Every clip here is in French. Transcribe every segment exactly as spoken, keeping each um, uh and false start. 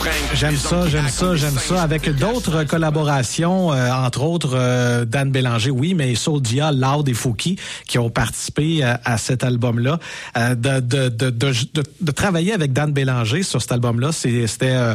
J'aime ça, j'aime ça, j'aime ça. Avec d'autres collaborations, euh, entre autres euh, Dan Bélanger, oui, mais Soulja, Loud et Fouki qui ont participé à, à cet album-là. Euh, de, de, de, de, de, de travailler avec Dan Bélanger sur cet album-là, c'est, c'était euh,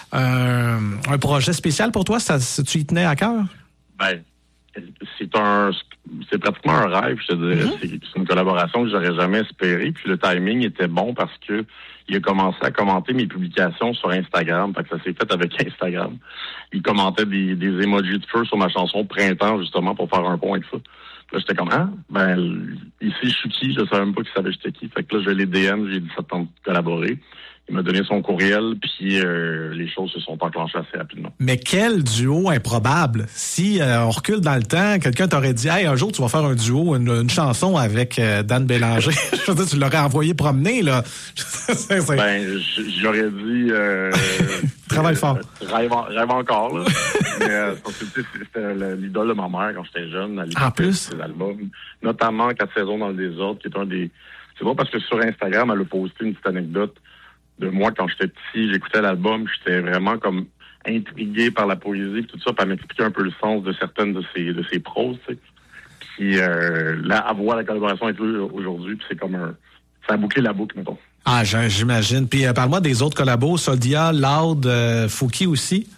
un, un projet spécial pour toi? Ça, tu y tenais à cœur? Ben, c'est un, c'est pratiquement un rêve, je te dirais. Mm-hmm. C'est, c'est une collaboration que j'aurais jamais espérée. Puis le timing était bon parce que il a commencé à commenter mes publications sur Instagram. Fait que ça s'est fait avec Instagram. Il commentait des, des emojis de feu sur ma chanson Printemps, justement, pour faire un point de ça. Là, j'étais comme, ah, ben, ici, je suis qui? Je savais même pas qu'il savait j'étais qui. Fait que là, je l'ai D M, j'ai dix-sept ans de collaborer. Il m'a donné son courriel, puis euh, les choses se sont enclenchées assez rapidement. Mais quel duo improbable! Si euh, on recule dans le temps, quelqu'un t'aurait dit « Hey, un jour, tu vas faire un duo, une, une chanson avec euh, Dan Bélanger. » Je veux dire, tu l'aurais envoyé promener, là. c'est, c'est... Ben, j'aurais dit... Euh, Travaille euh, fort. Rêve, rêve encore, là. Mais euh, c'était l'idole de ma mère quand j'étais jeune. En plus? Des albums, notamment Quatre saisons dans le désordre, qui est un des... C'est bon parce que sur Instagram, elle a posté une petite anecdote de moi, quand j'étais petit, j'écoutais l'album, j'étais vraiment comme intrigué par la poésie et tout ça, puis elle m'expliquait un peu le sens de certaines de ses, de ses proses, tu sais. Puis euh, là, à voir la collaboration avec lui aujourd'hui, puis c'est comme un... Ça a bouclé la boucle, mettons. Ah, j'imagine. Puis euh, parle-moi des autres collabos, Soulja, Loud, euh, Fouki aussi.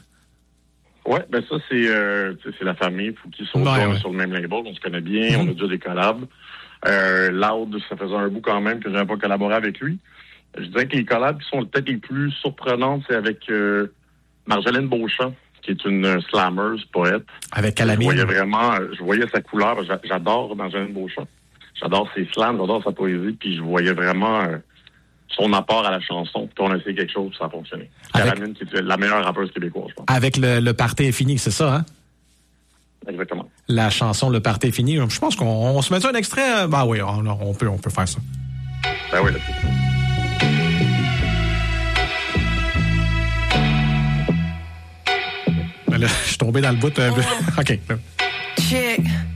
Ouais, ben ça, c'est euh, c'est la famille. Fouki, Soulja, ouais, ouais. Sur le même label, on se connaît bien, mm-hmm. On a déjà des collabs. Euh, Loud, ça faisait un bout quand même que j'avais pas collaboré avec lui. Je dirais que les collabs qui sont peut-être les plus surprenantes, c'est avec euh, Marjolaine Beauchamp, qui est une euh, slammeuse, poète. Avec Calamine. Je voyais vraiment, je voyais sa couleur. J'adore Marjolaine Beauchamp. J'adore ses slams, j'adore sa poésie, puis je voyais vraiment euh, son apport à la chanson. Puis on a essayé quelque chose, puis ça a fonctionné. Avec... Calamine, qui est la meilleure rappeuse québécoise, je pense. Avec le, le Party est fini, c'est ça, hein? Exactement. La chanson Le Party est fini. Je pense qu'on on se met un extrait. Ben oui, on, on peut, on peut faire ça. Ben oui, là-dessus. Là, je suis tombé dans le bout. Euh... OK. Chick.